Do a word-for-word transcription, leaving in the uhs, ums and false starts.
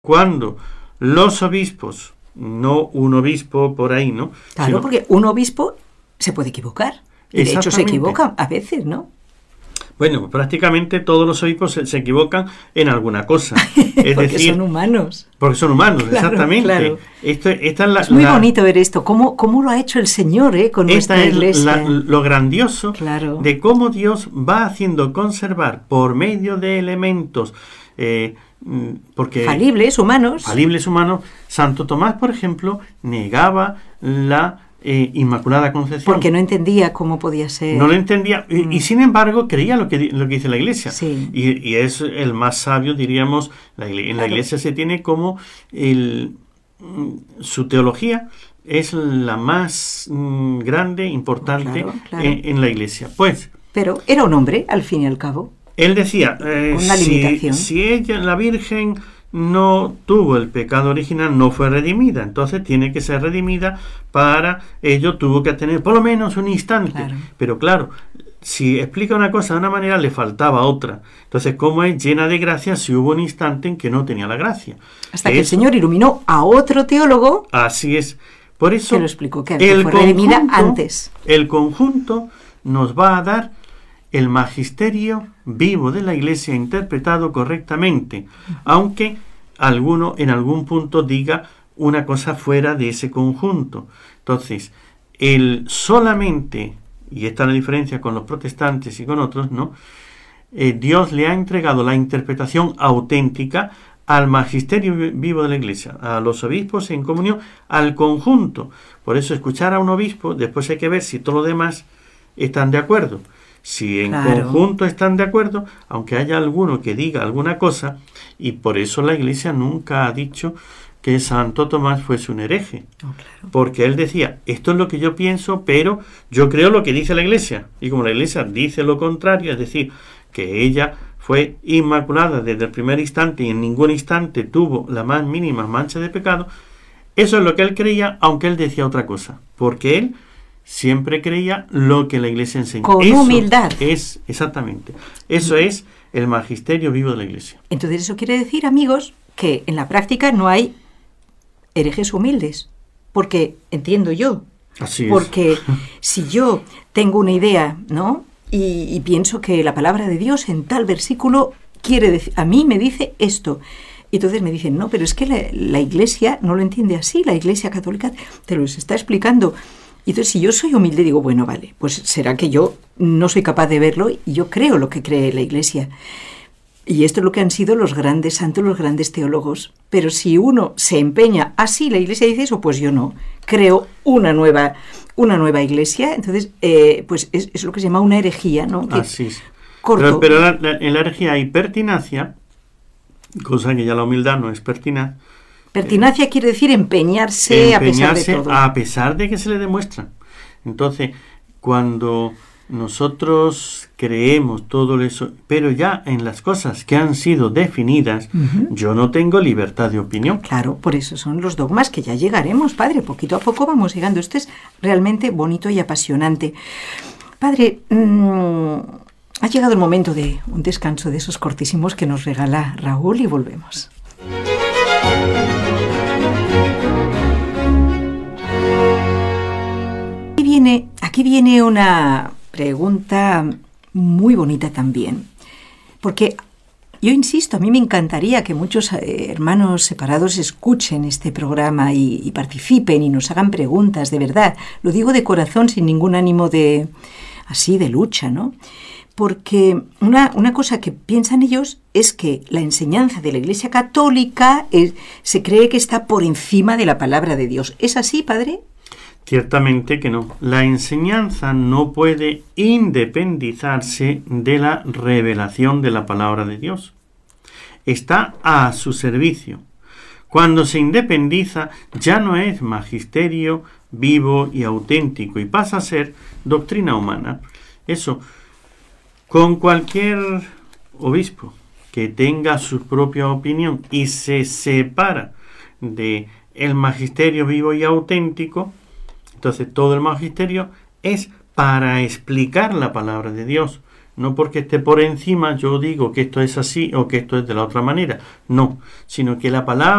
Cuando los obispos, no un obispo por ahí, ¿no? Claro, Sino, porque un obispo se puede equivocar. Y de hecho se equivoca a veces, ¿no? Bueno, prácticamente todos los obispos se, se equivocan en alguna cosa. Es porque decir, son humanos. Porque son humanos, claro, exactamente. Claro. Esto, esta es, la, es muy la, bonito ver esto, cómo, cómo lo ha hecho el Señor ¿eh? con esta nuestra es iglesia. La, lo grandioso claro. de cómo Dios va haciendo conservar por medio de elementos eh, porque falibles, humanos. Falibles humanos. Santo Tomás, por ejemplo, negaba la eh, Inmaculada Concepción. Porque no entendía cómo podía ser. No lo entendía, y, mm. y sin embargo creía lo que, lo que dice la Iglesia. Sí. Y, y es el más sabio, diríamos. La, en claro. la Iglesia se tiene como el, su teología es la más mm, grande, importante claro, claro. En, en la Iglesia. Pues. Pero era un hombre, al fin y al cabo. Él decía, eh, una limitación. Si, si ella, la Virgen, no tuvo el pecado original, no fue redimida, entonces tiene que ser redimida. Para ello tuvo que tener por lo menos un instante. Claro. Pero claro, si explica una cosa de una manera, le faltaba otra. Entonces, ¿cómo es llena de gracia si hubo un instante en que no tenía la gracia? Hasta Eso, que el Señor iluminó a otro teólogo. Así es. Por eso, que lo explicó, que el fue redimida conjunto, antes. El conjunto nos va a dar el magisterio vivo de la Iglesia interpretado correctamente, aunque alguno en algún punto diga una cosa fuera de ese conjunto. Entonces, el solamente, y esta es la diferencia con los protestantes y con otros, ¿no? Eh, Dios le ha entregado la interpretación auténtica al magisterio vivo de la Iglesia, a los obispos en comunión, al conjunto. Por eso escuchar a un obispo, después hay que ver si todos los demás están de acuerdo. Si en claro. conjunto están de acuerdo, aunque haya alguno que diga alguna cosa, y por eso la Iglesia nunca ha dicho que Santo Tomás fuese un hereje. Oh, claro. Porque él decía, esto es lo que yo pienso, pero yo creo lo que dice la Iglesia. Y como la Iglesia dice lo contrario, es decir, que ella fue inmaculada desde el primer instante y en ningún instante tuvo la más mínima mancha de pecado, eso es lo que él creía, aunque él decía otra cosa. Porque él siempre creía lo que la Iglesia enseña. Con eso humildad. Es, exactamente. Eso es el magisterio vivo de la Iglesia. Entonces eso quiere decir, amigos, que en la práctica no hay herejes humildes. Porque, entiendo yo, Así porque es. si yo tengo una idea, ¿no? Y, y pienso que la palabra de Dios en tal versículo quiere decir, a mí me dice esto. Y entonces me dicen, no, pero es que la, la Iglesia no lo entiende así. La Iglesia católica te lo está explicando. Y entonces, si yo soy humilde, digo, bueno, vale, pues será que yo no soy capaz de verlo y yo creo lo que cree la Iglesia. Y esto es lo que han sido los grandes santos, los grandes teólogos. Pero si uno se empeña, así ah, la Iglesia dice eso, pues yo no. Creo una nueva, una nueva Iglesia. Entonces, eh, pues es, es lo que se llama una herejía, ¿no? Que así es. Corto. Pero, pero la, la, en la herejía hay pertinacia, cosa que ya la humildad no es pertinaz. Pertinacia eh, quiere decir empeñarse, empeñarse a pesar de todo. A pesar de que se le demuestra. Entonces, cuando nosotros creemos todo eso, pero ya en las cosas que han sido definidas, uh-huh. yo no tengo libertad de opinión. Claro, por eso son los dogmas que ya llegaremos, Padre. Poquito a poco vamos llegando. Esto es realmente bonito y apasionante. Padre, mmm, ha llegado el momento de un descanso de esos cortísimos que nos regala Raúl y volvemos. Aquí viene, aquí viene una pregunta muy bonita también, porque yo insisto, a mí me encantaría que muchos eh, hermanos separados escuchen este programa y, y participen y nos hagan preguntas, de verdad. Lo digo de corazón, sin ningún ánimo de así de lucha, ¿no? Porque una, una cosa que piensan ellos es que la enseñanza de la Iglesia Católica es, se cree que está por encima de la palabra de Dios. ¿Es así, Padre? Ciertamente que no. La enseñanza no puede independizarse de la revelación de la palabra de Dios. Está a su servicio. Cuando se independiza, ya no es magisterio vivo y auténtico y pasa a ser doctrina humana. Eso, con cualquier obispo que tenga su propia opinión y se separa de el magisterio vivo y auténtico, entonces todo el magisterio es para explicar la palabra de Dios, No porque esté por encima yo digo que esto es así o que esto es de la otra manera. No, sino que la palabra